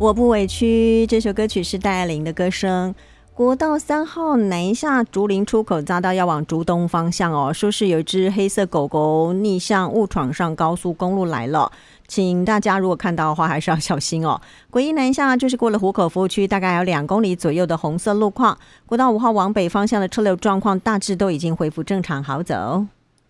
我不委屈，这首歌曲是戴爱玲的歌声。国道3号南下竹林出口匝道要往竹东方向哦，说是有一只黑色狗狗逆向误闯上高速公路来了，请大家如果看到的话还是要小心哦。国一南下就是过了湖口服务区，大概有2公里左右的红色路况。国道5号往北方向的车流状况大致都已经恢复正常，好走。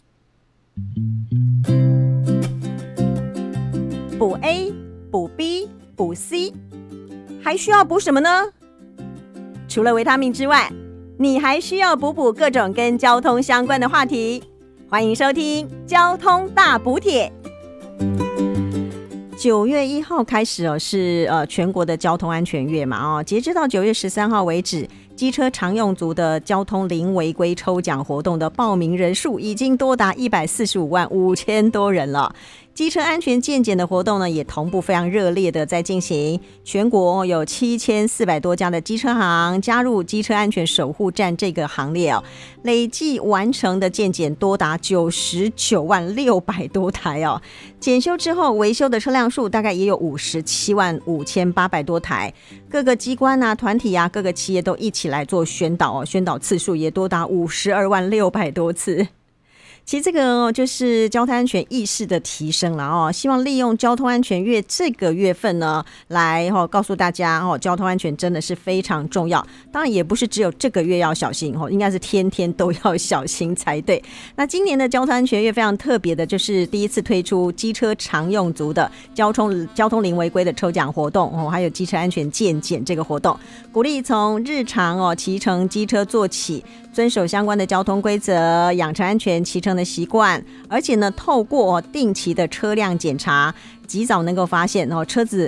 补 A、补 B、补 C， 还需要补什么呢？除了维他命之外，你还需要补各种跟交通相关的话题。欢迎收听交通大补帖。9月1号开始是全国的交通安全月嘛截止到9月13号为止，机车常用族的交通零违规抽奖活动的报名人数已经多达145万5千多人了。机车安全健检的活动呢，也同步非常热烈的在进行。全国有7400多家的机车行加入机车安全守护站这个行列累计完成的健检多达99万600多台检修之后维修的车辆数大概也有57万5800多台。各个机关团体各个企业都一起来做宣导宣导次数也多达52万600多次。其实这个就是交通安全意识的提升了希望利用交通安全月这个月份呢，来告诉大家交通安全真的是非常重要。当然也不是只有这个月要小心应该是天天都要小心才对。那今年的交通安全月非常特别的，就是第一次推出机车常用族的交通零违规的抽奖活动还有机车安全健检这个活动，鼓励从日常骑乘机车做起，遵守相关的交通规则，养成安全骑乘的习惯，而且呢，透过定期的车辆检查，及早能够发现车子